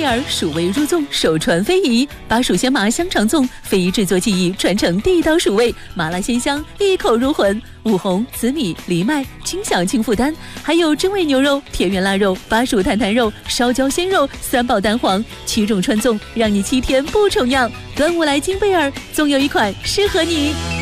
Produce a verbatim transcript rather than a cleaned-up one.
尔蜀味入粽，首传非遗，把蜀鲜麻香肠粽非遗制作技艺传承地道蜀味，麻辣鲜香，一口入魂。五红、紫米、藜麦，轻享轻负担。还有真味牛肉、田园腊肉、巴蜀坦坦肉、烧焦鲜肉、三宝蛋黄，七种传粽，让你七天不重样。端午来金贝尔，总有一款适合你。